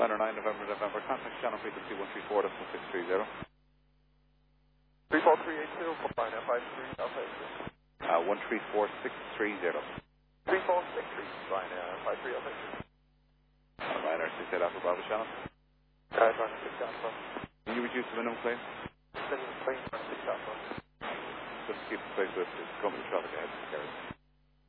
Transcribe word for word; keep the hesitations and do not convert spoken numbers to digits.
Liner nine, November, November. Contact channel frequency one three four point six three zero. three four three eight zero, flying F five three, Alpha X-ray. Uh, one three four six three zero. three four six three, flying F five three, Alpha X-ray. Uh, Ryanair six eight Alpha Bravo channel. Uh, Ryanair six Alpha. Can you reduce the minimum claim? Minimum claim, Ryanair six Alpha. Just keep the place with the company traffic ahead.